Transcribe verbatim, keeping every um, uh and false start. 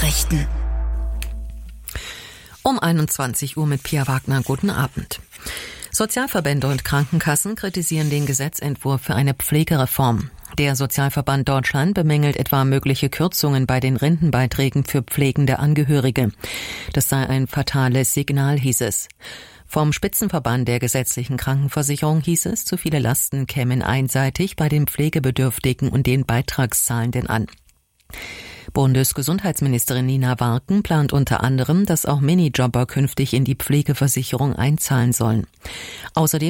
Nachrichten. Um einundzwanzig Uhr mit Pia Wagner. Guten Abend. Sozialverbände und Krankenkassen kritisieren den Gesetzentwurf für eine Pflegereform. Der Sozialverband Deutschland bemängelt etwa mögliche Kürzungen bei den Rentenbeiträgen für pflegende Angehörige. Das sei ein fatales Signal, hieß es. Vom Spitzenverband der gesetzlichen Krankenversicherung hieß es, zu viele Lasten kämen einseitig bei den Pflegebedürftigen und den Beitragszahlenden an. Bundesgesundheitsministerin Nina Warken plant unter anderem, dass auch Minijobber künftig in die Pflegeversicherung einzahlen sollen. Außerdem